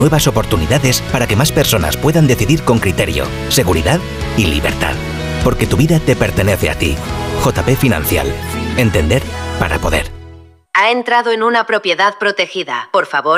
nuevas oportunidades para que más personas puedan decidir con criterio, seguridad y libertad. Porque tu vida te pertenece a ti. JP Financial. Entender para poder. Ha entrado en una propiedad protegida. Por favor,